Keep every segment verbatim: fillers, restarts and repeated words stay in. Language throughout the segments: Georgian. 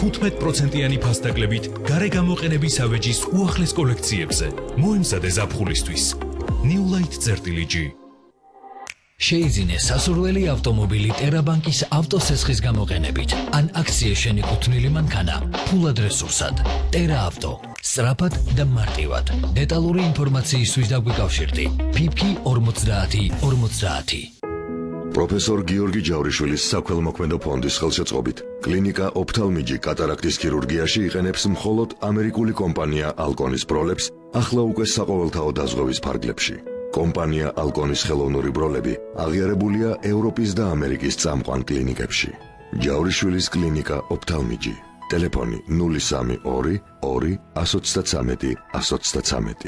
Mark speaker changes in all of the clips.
Speaker 1: თხუთმეტ პროცენტიანი ფასდაკლებით გარეგამოყენების ავეჯის უახლეს კოლექციებზე. მოემზადე ზაფხულისთვის. New Light წერტილი.
Speaker 2: შეიძინე სასურველი ავტომობილი ტერაბანკის ავტოსესხის გამოყენებით ან აქცია შენიკუთვნილი მანქანა ფულად რესურსად. ტერა ავტო. სწრაფად და მარტივად. დეტალური ინფორმაციისთვის დაგვიკავშირდი. ფიფკი ორმოცდაათი ორმოცდაათი.
Speaker 3: პროფესორ გიორგი ჯავრიშვილის საქველმოქმედო ფონდის ხელშეწყობით კლინიკა ოფთალმიჯი კატარაქტის ქირურგიაში იყენებს მხოლოდ ამერიკული კომპანია ალკონის ბროლებს ახლა უკვე საყოველთაო დაზღვევის ფარგლებში. კომპანია ალკონის ხელოვნური ბროლები აღიარებულია ევროპის და ამერიკის წამყვან კლინიკებში. ჯავრიშვილის კლინიკა ოფთალმიჯი. ტელეფონი ნული სამი ორი ორი ათს ოცდათრამეტი ათს ოცდათრამეტი.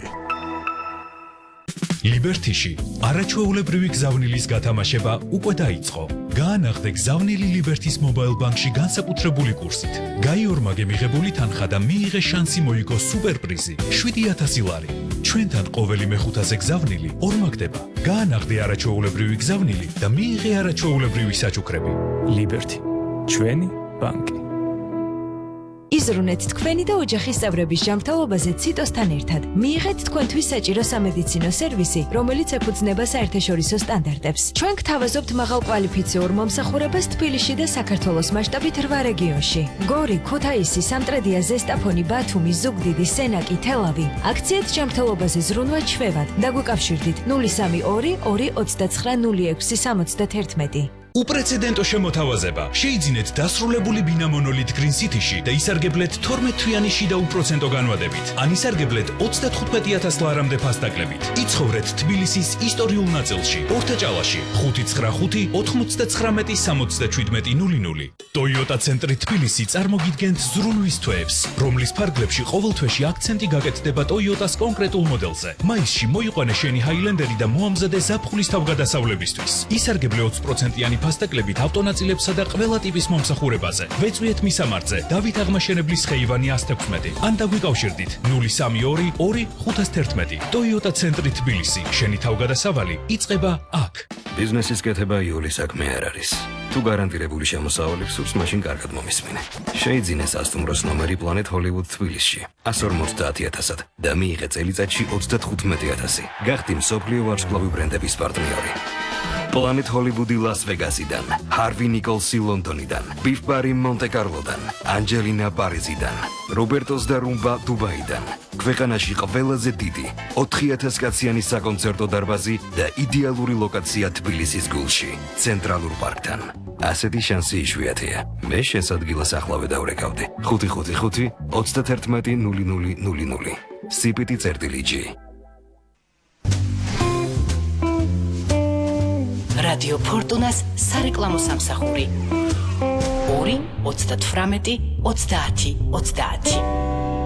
Speaker 1: ლიბერთიში არაჩვეულებრივი გზავნილის გათამაშება უკვე დაიწყო. გაანახდე გზავნილი ლიბერთის მობაილ ბანკში განსაკუთრებული კურსით. გაიორმაგე მიღებული თანხა და მიიღე შანსი მოიგო სუპერპრიზი შვიდი ათასი ლარი. ჩვენთან ყოველი მეხუთაზე გზავნილი ორმაგდება. გაანახდე არაჩვეულებრივი გზავნილი და მიიღე არაჩვეულებრივი საჩუქრები. ლიბერთი, ჩვენი ბანკი.
Speaker 4: იზრუნეთ თქვენი და ოჯახის წევრების ჯანმრთელობაზე ციტოსთან ერთად. მიიღეთ თქვენთვის საჭირო სამედიცინო სერვისი, რომელიც ეფუძნება საერთაშორისო სტანდარტებს. ჩვენ გთავაზობთ მაღალკვალიფიციურ მომსახურებას თბილისში და საქართველოს მასშტაბით რვა რეგიონში. გორი, ქუთაისი, სამტრედია, ზესტაფონი, ბათუმი, ზუგდიდი, სენაკი, თელავი. აქციეთ ჯანმრთელობაზე ზრუნვა ჩვევად. დაგვიკავშირდით ნული სამი ორი ორი ოცდაცხრა ნული ექვსი სამოცდათერთმეტი.
Speaker 1: უპრეცედენტო შემოთავაზება. შეიძინეთ დასრულებული ბინა მონოლით Green City-ში და ისარგებლეთ თორმეტ თვიანი შიდა უპროცენტო განვადებით. ან ისარგებლეთ ოცდათხუთმეტი ათას ლარამდე ფასდაკლებით. იცხოვრეთ თბილისის ისტორიულ ნაწილში, ორთაჭალაში, ხუთი ცხრა ხუთი ოთხმოცდათხრამეტი სამოცდაშვიდმეტი ნული ნული. Toyota ცენტრი თბილისი წარმოგიდგენთ ზრუნვის თვეებს, რომლის ფარგლებში ყოველ თვეში აქცენტი გაკეთდება Toyota-ს კონკრეტულ მოდელზე. მაისში მოიყვანე შენი Highlander-ი და მოამზადე ზაფხულის თავგადასავლებისთვის. ისარგებლე ოცი პროცენტიანი ფასდაკლებით ავტონაწილებსა და ყველა ტიპის მომსახურებაზე. ვეწვიეთ მისამართზე დავით აღმაშენებლის ხეივანი ათს თექვსმეტი. ან დაგვიკავშირდით ნული სამი ორი ორი ხუთას თერთმეტი. Toyota ცენტრი თბილისი. შენი თავგადასავალი იწყება აქ.
Speaker 5: ბიზნესის კეთება იული საქმე არ არის. თუ გარანტირებული შემოსავალი გსურს, მაშინ კარგად მომისმინე. შეიძინე სასტუმროს ნომერი Planet Hollywood თბილისში ათს ორმოცდაათი ათასად და მიიღე წელიწადში ოცდათხუთმეტი ათასი. გახდი მსოფლიო ვარსკვლავი ბრენდების პარტნიორი. Planet Hollywood-ი ლას-ვეგასიდან, Harvey Nicholsი ლონდონიდან, Biff Barry მონტე-კარლოდან, Angelina პარიზიდან, Robertos და Rumba დუბაიდან. ქვეყანაში ყველაზე დიდი ოთხი ათას კაციანი საკონცერტო დარბაზი და იდეალური ლოკაცია თბილისის გულში, ცენტრალურ პარკთან. ასეთი შანსი იშვიათია. მე შენს ადგილას ახლავე დავრეკავდი. ხუთი ხუთი ხუთი ოცდათერთმეტი ნული ნული ნული ნული. სიპიტი წერტილი ჯი.
Speaker 6: რადიო ფორტუნას სარეკლამო სამსახური ორი ოცდათვრამეტი ოცდაათი ოცდაათი.